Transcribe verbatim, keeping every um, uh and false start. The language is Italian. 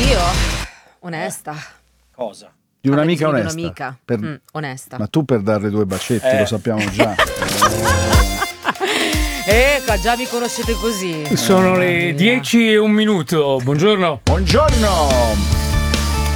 Io? Onesta. Cosa? Di un'amica Parla onesta. Di un'amica. Per- Mm, onesta. Ma tu per darle due bacetti, Eh. lo sappiamo già. Ecco, già mi conoscete così. Sono Mamma le mia. dieci e un minuto. Buongiorno. Buongiorno!